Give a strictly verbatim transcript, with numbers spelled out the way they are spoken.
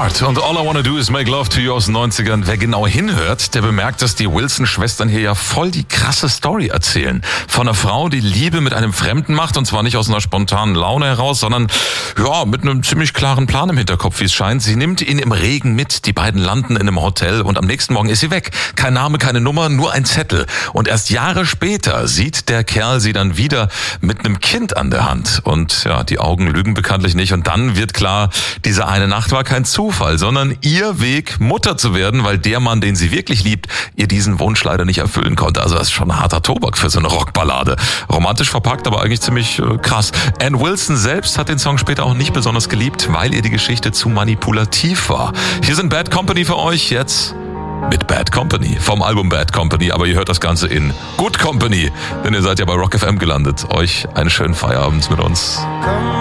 Heart und All I Wanna Do Is Make Love to You aus den neunzigern. Wer genau hinhört, der bemerkt, dass die Wilson-Schwestern hier ja voll die krasse Story erzählen. Von einer Frau, die Liebe mit einem Fremden macht, und zwar nicht aus einer spontanen Laune heraus, sondern ja mit einem ziemlich klaren Plan im Hinterkopf, wie es scheint. Sie nimmt ihn im Regen mit, die beiden landen in einem Hotel und am nächsten Morgen ist sie weg. Kein Name, keine Nummer, nur ein Zettel. Und erst Jahre später sieht der Kerl sie dann wieder mit einem Kind an der Hand. Und ja, die Augen lügen bekanntlich nicht. Und dann wird klar, diese eine Nacht war kein Zufall, sondern ihr Weg, Mutter zu werden, weil der Mann, den sie wirklich liebt, ihr diesen Wunsch leider nicht erfüllen konnte. Also das ist schon ein harter Tobak für so eine Rockballade. Romantisch verpackt, aber eigentlich ziemlich äh, krass. Ann Wilson selbst hat den Song später auch nicht besonders geliebt, weil ihr die Geschichte zu manipulativ war. Hier sind Bad Company für euch jetzt mit Bad Company, vom Album Bad Company, aber ihr hört das Ganze in Good Company, denn ihr seid ja bei Rock F M gelandet. Euch einen schönen Feierabend mit uns.